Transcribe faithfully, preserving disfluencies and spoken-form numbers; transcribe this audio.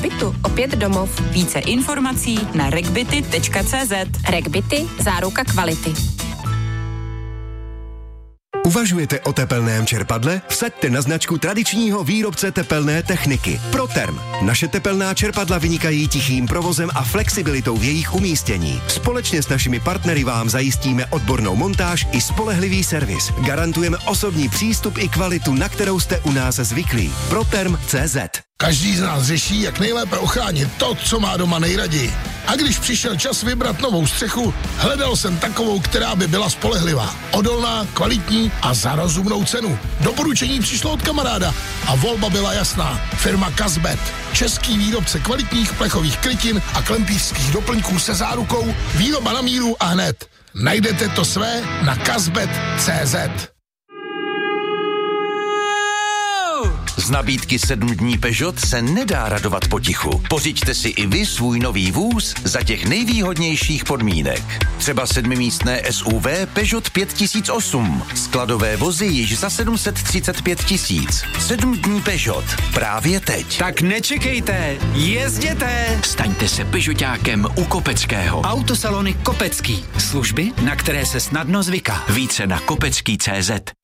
pobytu opět domov. Více informací na regbity tečka cé zet. Regbity, záruka kvality. Uvažujete o tepelném čerpadle? Vsaďte na značku tradičního výrobce tepelné techniky Proterm. Naše tepelná čerpadla vynikají tichým provozem a flexibilitou v jejich umístění. Společně s našimi partnery vám zajistíme odbornou montáž i spolehlivý servis. Garantujeme osobní přístup i kvalitu, na kterou jste u nás zvyklí. Proterm tečka cé zet. Každý z nás řeší, jak nejlépe ochránit to, co má doma nejraději. A když přišel čas vybrat novou střechu, hledal jsem takovou, která by byla spolehlivá, odolná, kvalitní a za rozumnou cenu. Doporučení přišlo od kamaráda a volba byla jasná. Firma Kazbet. Český výrobce kvalitních plechových krytin a klempířských doplňků se zárukou, výroba na míru a hned. Najdete to své na kazbet tečka cé zet. Z nabídky sedm dní Peugeot se nedá radovat potichu. Pořiďte si i vy svůj nový vůz za těch nejvýhodnějších podmínek. Třeba sedmimístné S U V Peugeot pět tisíc osm. Skladové vozy již za sedm set třicet pět tisíc. sedm dní Peugeot. Právě teď. Tak nečekejte, jezděte! Staňte se Peugeotákem u Kopeckého. Autosalony Kopecký. Služby, na které se snadno zvyká. Více na kopecký tečka cé zet.